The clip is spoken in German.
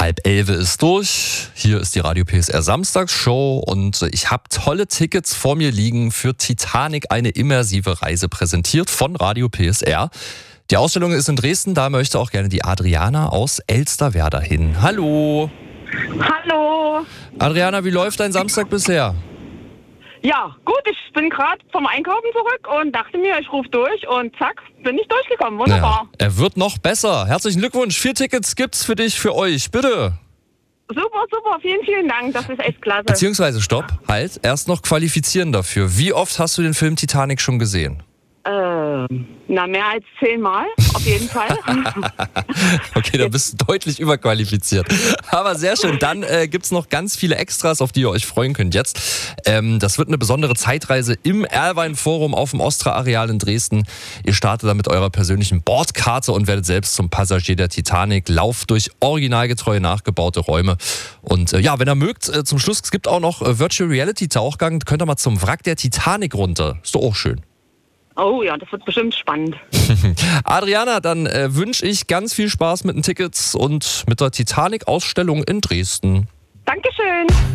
10:30 ist durch. Hier ist die Radio PSR Samstagsshow und ich habe tolle Tickets vor mir liegen für Titanic, eine immersive Reise, präsentiert von Radio PSR. Die Ausstellung ist in Dresden, da möchte auch gerne die Adriana aus Elsterwerda hin. Hallo. Hallo. Adriana, wie läuft dein Samstag bisher? Ja, gut, ich bin gerade vom Einkaufen zurück und dachte mir, ich rufe durch und zack, bin ich durchgekommen. Wunderbar. Ja, er wird noch besser. Herzlichen Glückwunsch. 4 Tickets gibt's für dich, für euch. Bitte. Super, super. Vielen, vielen Dank. Das ist echt klasse. Beziehungsweise, stopp, halt, erst noch qualifizieren dafür. Wie oft hast du den Film Titanic schon gesehen? Mehr als 10 Mal, auf jeden Fall. Okay, da bist du deutlich überqualifiziert. Aber sehr schön. Dann gibt's noch ganz viele Extras, auf die ihr euch freuen könnt jetzt. Das wird eine besondere Zeitreise im Erlwein Forum auf dem Ostra-Areal in Dresden. Ihr startet da mit eurer persönlichen Bordkarte und werdet selbst zum Passagier der Titanic. Lauft durch originalgetreue nachgebaute Räume. Und ja, wenn ihr mögt, zum Schluss, es gibt auch noch Virtual Reality Tauchgang. Könnt ihr mal zum Wrack der Titanic runter. Ist doch auch schön. Oh ja, das wird bestimmt spannend. Adriana, dann wünsche ich ganz viel Spaß mit den Tickets und mit der Titanic-Ausstellung in Dresden. Dankeschön.